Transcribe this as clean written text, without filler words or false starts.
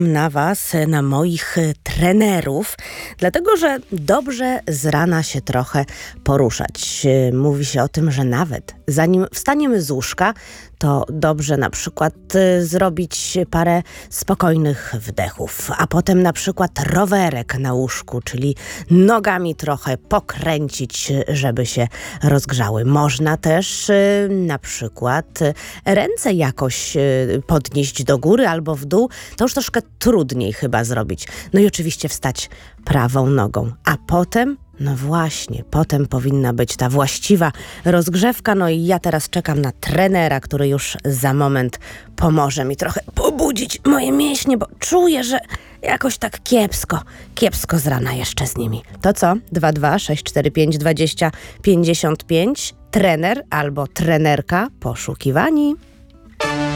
Na Was, na moich trenerów, dlatego że dobrze z rana się trochę poruszać. Mówi się o tym, że nawet zanim wstaniemy z łóżka, to dobrze na przykład zrobić parę spokojnych wdechów, a potem na przykład rowerek na łóżku, czyli nogami trochę pokręcić, żeby się rozgrzały. Można też na przykład ręce jakoś podnieść do góry albo w dół. To już troszkę trudniej chyba zrobić. No i oczywiście wstać prawą nogą, a potem no właśnie, potem powinna być ta właściwa rozgrzewka. No i ja teraz czekam na trenera, który już za moment pomoże mi trochę pobudzić moje mięśnie, bo czuję, że jakoś tak kiepsko z rana jeszcze z nimi. To co? 22 645 20 55. Trener albo trenerka poszukiwani.